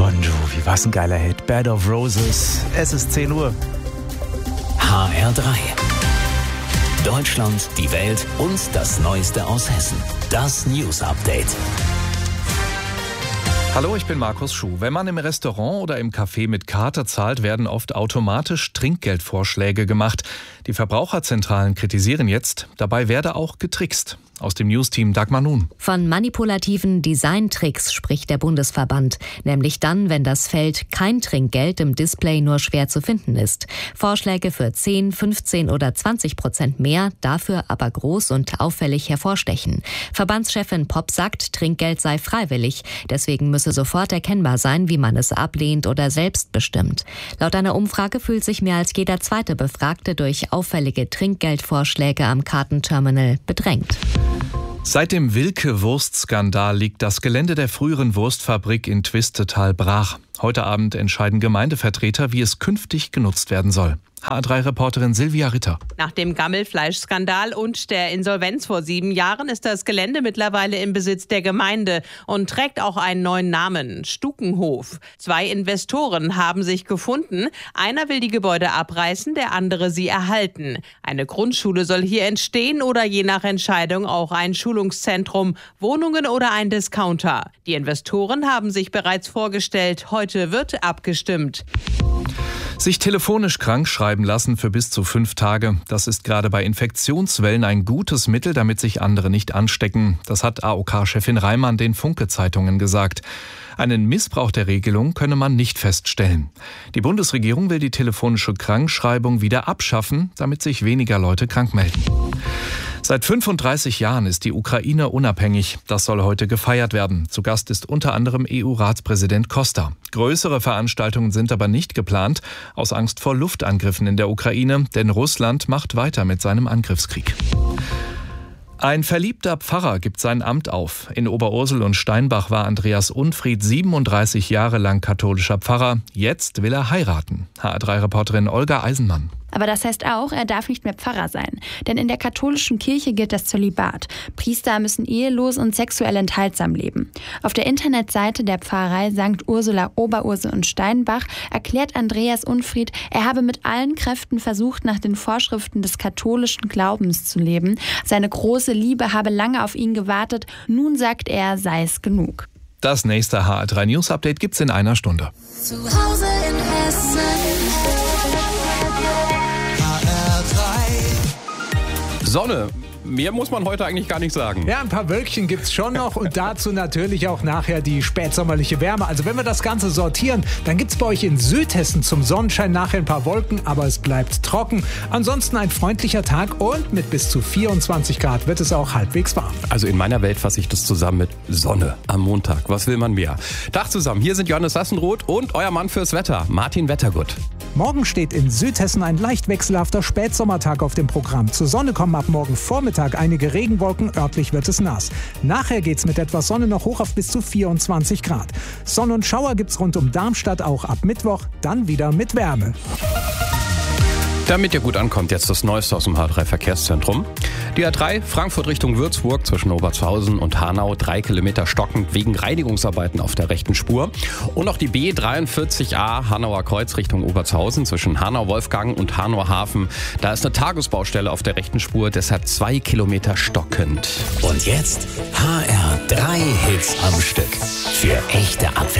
Bon Jovi, was ein geiler Hit. Bed of Roses. Es ist 10 Uhr. HR3. Deutschland, die Welt und das Neueste aus Hessen. Das News Update. Hallo, ich bin Markus Schuh. Wenn man im Restaurant oder im Café mit Karte zahlt, werden oft automatisch Trinkgeldvorschläge gemacht. Die Verbraucherzentralen kritisieren jetzt, dabei werde auch getrickst. Aus dem Newsteam Dagmar Nun. Von manipulativen Designtricks spricht der Bundesverband. Nämlich dann, wenn das Feld kein Trinkgeld im Display nur schwer zu finden ist. Vorschläge für 10, 15 oder 20% mehr, dafür aber groß und auffällig hervorstechen. Verbandschefin Popp sagt, Trinkgeld sei freiwillig. Deswegen müsse sofort erkennbar sein, wie man es ablehnt oder selbst bestimmt. Laut einer Umfrage fühlt sich mehr als jeder zweite Befragte durch auffällige Trinkgeldvorschläge am Kartenterminal bedrängt. Seit dem Wilke-Wurstskandal liegt das Gelände der früheren Wurstfabrik in Twistetal brach. Heute Abend entscheiden Gemeindevertreter, wie es künftig genutzt werden soll. HR3-Reporterin Silvia Ritter. Nach dem Gammelfleischskandal und der Insolvenz vor 7 Jahren ist das Gelände mittlerweile im Besitz der Gemeinde und trägt auch einen neuen Namen, Stukenhof. 2 Investoren haben sich gefunden. Einer will die Gebäude abreißen, der andere sie erhalten. Eine Grundschule soll hier entstehen oder je nach Entscheidung auch ein Schulungszentrum, Wohnungen oder ein Discounter. Die Investoren haben sich bereits vorgestellt, heute wird abgestimmt. Sich telefonisch krank schreiben lassen für bis zu 5 Tage. Das ist gerade bei Infektionswellen ein gutes Mittel, damit sich andere nicht anstecken. Das hat AOK-Chefin Reimann den Funke-Zeitungen gesagt. Einen Missbrauch der Regelung könne man nicht feststellen. Die Bundesregierung will die telefonische Krankschreibung wieder abschaffen, damit sich weniger Leute krank melden. Seit 35 Jahren ist die Ukraine unabhängig. Das soll heute gefeiert werden. Zu Gast ist unter anderem EU-Ratspräsident Costa. Größere Veranstaltungen sind aber nicht geplant, aus Angst vor Luftangriffen in der Ukraine, denn Russland macht weiter mit seinem Angriffskrieg. Ein verliebter Pfarrer gibt sein Amt auf. In Oberursel und Steinbach war Andreas Unfried 37 Jahre lang katholischer Pfarrer. Jetzt will er heiraten. HR3-Reporterin Olga Eisenmann. Aber das heißt auch, er darf nicht mehr Pfarrer sein. Denn in der katholischen Kirche gilt das Zölibat. Priester müssen ehelos und sexuell enthaltsam leben. Auf der Internetseite der Pfarrei St. Ursula Oberursel und Steinbach erklärt Andreas Unfried, er habe mit allen Kräften versucht, nach den Vorschriften des katholischen Glaubens zu leben. Seine große Liebe habe lange auf ihn gewartet. Nun sagt er, sei es genug. Das nächste HR3 News Update gibt's in einer Stunde. Zu Hause in Hessen. Sonne. Mehr muss man heute eigentlich gar nicht sagen. Ja, ein paar Wölkchen gibt's schon noch und dazu natürlich auch nachher die spätsommerliche Wärme. Also wenn wir das Ganze sortieren, dann gibt's bei euch in Südhessen zum Sonnenschein nachher ein paar Wolken, aber es bleibt trocken. Ansonsten ein freundlicher Tag und mit bis zu 24 Grad wird es auch halbwegs warm. Also in meiner Welt fasse ich das zusammen mit Sonne am Montag. Was will man mehr? Tag zusammen, hier sind Johannes Sassenroth und euer Mann fürs Wetter, Martin Wettergut. Morgen steht in Südhessen ein leicht wechselhafter Spätsommertag auf dem Programm. Zur Sonne kommen ab morgen Vormittag einige Regenwolken, örtlich wird es nass. Nachher geht's mit etwas Sonne noch hoch auf bis zu 24 Grad. Sonne und Schauer gibt's rund um Darmstadt auch ab Mittwoch, dann wieder mit Wärme. Damit ihr gut ankommt, jetzt das Neueste aus dem H3-Verkehrszentrum. Die A3 Frankfurt Richtung Würzburg zwischen Obertshausen und Hanau 3 Kilometer stockend wegen Reinigungsarbeiten auf der rechten Spur. Und auch die B43a Hanauer Kreuz Richtung Obertshausen zwischen Hanau-Wolfgang und Hanau-Hafen. Da ist eine Tagesbaustelle auf der rechten Spur, deshalb 2 Kilometer stockend. Und jetzt HR3 Hits am Stück. Für echte Abwechslung.